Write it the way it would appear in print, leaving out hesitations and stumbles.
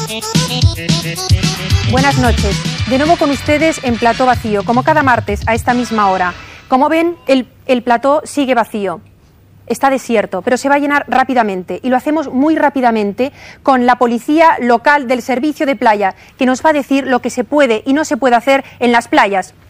Buenas noches. De nuevo con ustedes en Plató Vacío, como cada martes a esta misma hora. Como ven, el plató sigue vacío. Está desierto, pero se va a llenar rápidamente y lo hacemos muy rápidamente con la policía local del servicio de playa, que nos va a decir lo que se puede y no se puede hacer en las playas.